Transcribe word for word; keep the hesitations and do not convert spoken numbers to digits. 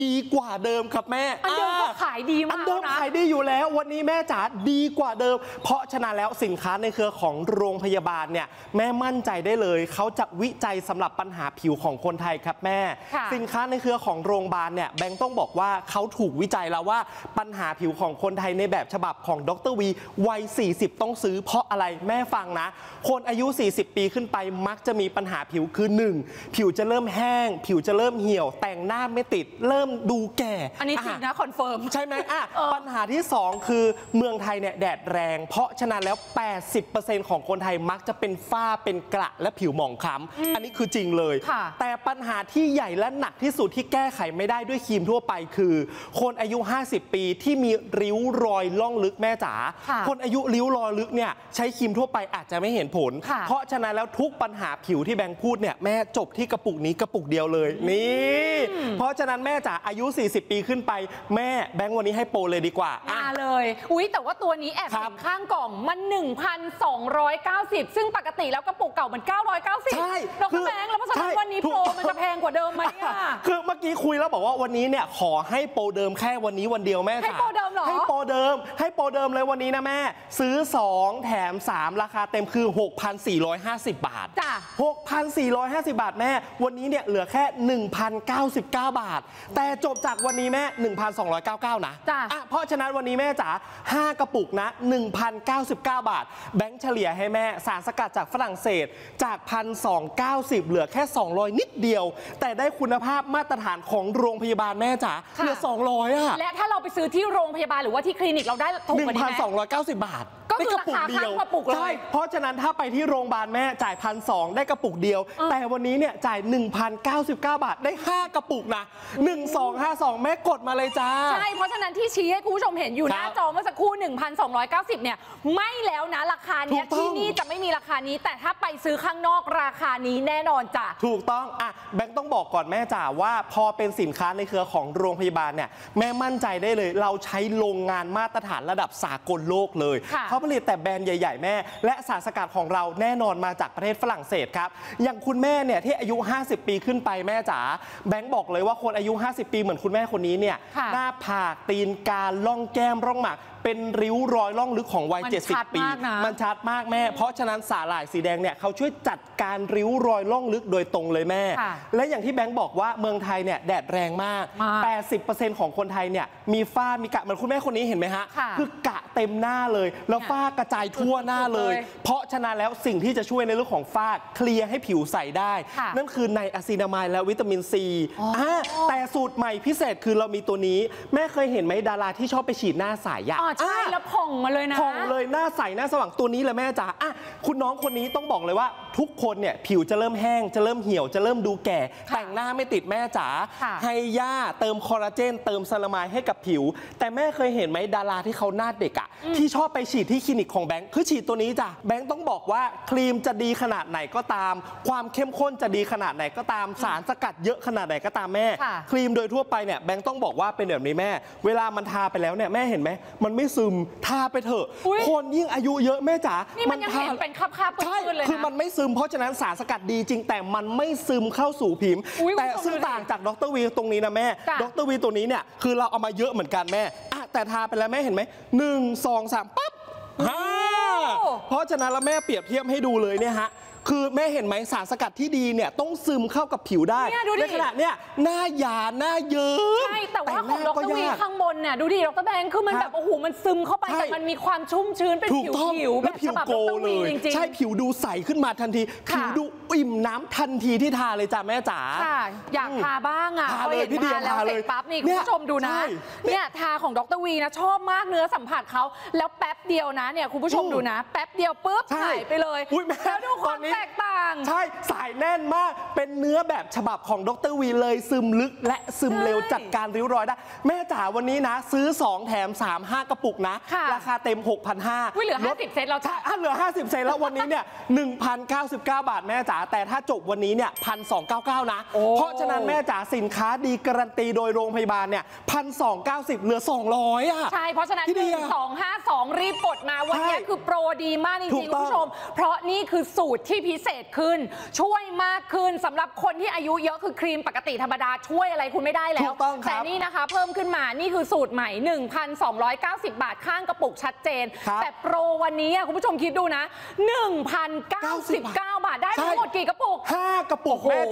ดีกว่าเดิมครับแม่อันเดิมก็ขายดีมากอันเดิมขายดีอยู่แล้ววันนี้แม่จ๋าดีกว่าเดิมเพราะฉะนั้นแล้วสินค้าในเครือของโรงพยาบาลเนี่ยแม่มั่นใจได้เลยเขาจะวิจัยสำหรับปัญหาผิวของคนไทยครับแม่สินค้าในเครือของโรงพยาบาลเนี่ยแบงค์ต้องบอกว่าเขาถูกวิจัยแล้วว่าปัญหาผิวของคนไทยในแบบฉบับของดร.วีวัยสี่สิบต้องซื้อเพราะอะไรแม่ฟังนะคนอายุสี่สิบปีขึ้นไปมักจะมีปัญหาผิวคือหนึ่งผิวจะเริ่มแห้งผิวจะเริ่มเหี่ยวแต่งหน้าไม่ติดเริ่มดูแก่อันนี้จริงนะคอนเฟิร์มใช่ไหมอ่ะปัญหาที่สองคือเมืองไทยเนี่ยแดดแรงเพราะฉะนั้นแล้ว แปดสิบเปอร์เซ็นต์ ของคนไทยมักจะเป็นฝ้าเป็นกระและผิวหมองคล้ำอันนี้คือจริงเลยแต่ปัญหาที่ใหญ่และหนักที่สุดที่แก้ไขไม่ได้ด้วยครีมทั่วไปคือคนอายุห้าสิบปีที่มีริ้วรอยล่องลึกแม่จ๋าคนอายุริ้วรอยลึกเนี่ยใช้ครีมทั่วไปอาจจะไม่เห็นผลเพราะฉะนั้นแล้วทุกปัญหาผิวที่แบงค์พูดเนี่ยแม่จบที่กระปุกนี้กระปุกเดียวเลยนี่เพราะฉะนั้นแม่จ๋าอายุสี่สิบปีขึ้นไปแม่แบงค์วันนี้ให้โปรเลยดีกว่ามาเลยอุ้ยแต่ว่าตัวนี้แอบเห็นข้างกล่องมัน หนึ่งพันสองร้อยเก้าสิบ ซึ่งปกติแล้วกระปุกเก่ามันเก้าร้อยเก้าสิบใช่เราก็แบงค์แล้วเพราะฉะนั้นวันนี้โปรมันจะแพงกว่าเดิมไหมอ่ะคือเมื่อกี้คุยแล้วบอกว่าวันนี้เนี่ยขอให้โปรเดิมแค่วันนี้วันเดียวแม่จ๋าให้โปรเดิมเหรอให้โปรเดิมให้โปรเดิมเลยวันนี้นะแม่ซื้อสองแถมสามราคาเต็มคือ หกพันสี่ร้อยห้าสิบ บาทจ้ะหกพันสี่ร้อยห้าสิบ บาทแม่วันนี้เนี่ยเหลือแค่ หนึ่งพันเก้าสิบเก้า บาทแต่จบจากวันนี้แม่ หนึ่งพันสองร้อยเก้าสิบเก้า นะจ้ะอ่ะเพราะฉะนั้นวันนี้แม่จ๋าห้ากระปุกนะ หนึ่งพันเก้าสิบเก้า บาทแบงค์เฉลี่ยให้แม่สารสกัดจากฝรั่งเศสจาก หนึ่งพันสองร้อยเก้าสิบ เหลือแค่สองร้อยนิดเดียวแต่ได้คุณภาพมาตรฐานของโรงพยาบาลแม่จ๋าเหลือสองร้อยอ่ะและถ้าเราไปซื้อที่โรงพยาบาลหรือว่าที่คลินิกเราได้ถูกกว่านี้ไหมหนึ่งพันสองร้อยเก้าสิบ บาทก็คือราคาข้างกระปุกเลยใช่เพราะฉะนั้นถ้าไปที่โรงพยาบาลแม่จ่าย หนึ่งพันสองร้อย ได้กระปุกเดียวแต่วันนี้เนี่ยจ่าย หนึ่งพันเก้าสิบเก้า บาทได้ห้ากระปุกนะหนึ่งสองห้าสองแม่กดมาเลยจ้าใช่เพราะฉะนั้นที่ชี้ให้คุณผู้ชมเห็นอยู่หน้าจอเมื่อสักครู่ หนึ่งพันสองร้อยเก้าสิบ เนี่ยไม่แล้วนะราคาเนี้ยที่นี่จะไม่มีราคานี้แต่ถ้าไปซื้อข้างนอกราคานี้แน่นอนจ้ะถูกต้องอ่ะแบงค์ต้องบอกก่อนแม่จ๋าว่าพอเป็นสินค้าในเครือของโรงพยาบาลเนี่ยแม่มั่นใจได้เลยเราใช้โรงงานมาตรฐานระดับสากลโลกเลยเขาผลิตแต่แบรนด์ใหญ่ๆแม่และสารสกัดของเราแน่นอนมาจากประเทศฝรั่งเศสครับอย่างคุณแม่เนี่ยที่อายุห้าสิบปีขึ้นไปแม่จ๋าแบงค์บอกเลยว่าคนอายุห้าสิบปีเหมือนคุณแม่คนนี้เนี่ยหน้าผากตีนกาล่องแก้มร่องหมากเป็นริ้วรอยล่องลึกของวัยเจ็ดสิบปีมันชัดมากแม่เพราะฉะนั้นสาหร่ายสีแดงเนี่ยเขาช่วยจัดการริ้วรอยล่องลึกโดยตรงเลยแม่และอย่างที่แบงค์บอกว่าเมืองไทยเนี่ยแดดแรงมาก แปดสิบเปอร์เซ็นต์ ของคนไทยเนี่ยมีฝ้ามีกะเหมือนคุณแม่คนนี้เห็นไหมฮะคือกะเต็มหน้าเลยแล้วฝ้ากระจายทั่วหน้าเลยเพราะฉะนั้นแล้วสิ่งที่จะช่วยในเรื่องของฝ้าเคลียร์ให้ผิวใสได้นั่นคือไนอะซินามายและวิตามินซีแต่สูตรใหม่พิเศษคือเรามีตัวนี้แม่เคยเห็นไหมดาราที่ชอบไปฉีดหน้าใสอะใช่แล้วผ่องมาเลยนะผ่องเลยหน้าใสหน้าสว่างตัวนี้เลยแม่จ๋าอ่ะคุณน้องคนนี้ต้องบอกเลยว่าทุกคนเนี่ยผิวจะเริ่มแห้งจะเริ่มเหี่ยวจะเริ่มดูแก่แต่งหน้าไม่ติดแม่จ๋าให้ย่าเติมคอลลาเจนเติมซาลามายให้กับผิวแต่แม่เคยเห็นไหมดาราที่เขาหน้าเด็กอะที่ชอบไปฉีดที่คลินิกของแบงค์คือฉีดตัวนี้จ้ะแบงค์ต้องบอกว่าครีมจะดีขนาดไหนก็ตามความเข้มข้นจะดีขนาดไหนก็ตามสารสกัดเยอะขนาดไหนก็ตามแม่ครีมโดยทั่วไปเนี่ยแบงค์ต้องบอกว่าเป็นแบบนี้แม่เวลามันทาไปแล้วเนี่ยแม่เห็นไหมมันไม่ซึมทาไปเถอะคนยิ่งอายุเยอะแม่จ๋านี่มันยังเห็นเป็นคราบๆปื้นๆเลยนะคือมันไม่ซึมเพราะฉะนั้นสารสกัดดีจริงแต่มันไม่ซึมเข้าสู่ผิวแต่ซึ่งต่างจากดร.วีตรงนี้นะแม่ดร.วีตัวนี้เนี่ยคือเราเอามาเยอะเหมือนกันแม่แต่ทาไปแล้วแม่เห็นไหมหนึ่งสองสามปั๊บเพราะฉะนั้นแล้วแม่เปรียบเทียบให้ดูเลยเนี่ยฮะคือแม่เห็นไหมสารสกัดที่ดีเนี่ยต้องซึมเข้ากับผิวได้ในขณะเนี้ยหน้าหยาหน้าเยิ้มใช่แต่ว่าของดร.วีข้างบนเนี่ยดูดิดร.แบงค์คือมันแบบโอ้โหมันซึมเข้าไปแต่มันมีความชุ่มชื้นเป็นผิวผิวแบบฉบับดร.วีจริงๆใช่ผิวดูใสขึ้นมาทันทีผิวดูอิ่มน้ำทันทีที่ทาเลยจ้ะแม่จ๋าอยากทาบ้างอ่ะพอเห็นทาแล้วเสร็จปั๊บนี่คุณผู้ชมดูนะเนี่ยทาของดร.วีนะชอบมากเนื้อสัมผัสเขาแล้วแป๊บเดียวนะเนี่ยคุณผู้ชมดูนะแป๊บเดียวปุ๊บหายไปเลยแล้วดูความแตกต่างใช่สายแน่นมากเป็นเนื้อแบบฉบับของดร.วีเลยซึมลึกและซึมเร็วจัดการริ้วรอยได้แม่จ๋าวันนี้นะซื้อสองแถมสาม ห้ากระปุกนะราคาเต็ม หกพันห้าร้อยเหลือห้าสิบเซนแล้วจ้ะเหลือห้าสิบเซนแล้ววันนี้เนี่ย หนึ่งพันเก้าสิบเก้า บาทแม่จ๋าแต่ถ้าจบวันนี้เนี่ยพันสองเก้าเก้านะเพราะฉะนั้นแม่จ๋าสินค้าดีการันตีโดยโรงพยาบาลเนี่ยพันสองเก้าสิบเหลือสองร้อยอ่ะใช่เพราะฉะนั้นหนึ่งสองห้าสองรีบกดมาวันนี้คือโปรดีมากจริงๆคุณผู้ชมเพราะนี่คือสูตรที่พิเศษขึ้นช่วยมากขึ้นสำหรับคนที่อายุเยอะคือครีมปกติธรรมดาช่วยอะไรคุณไม่ได้แล้วแต่นี่นะคะเพิ่มขึ้นมานี่คือสูตรใหม่ หนึ่งพันสองร้อยเก้าสิบบาทข้างกระปุกชัดเจนแต่โปรวันนี้คุณผู้ชมคิดดูนะ หนึ่งพันเก้าสิบเก้า บาทได้ทั้งหมดกี่กระปุกห้ากระปุกแม่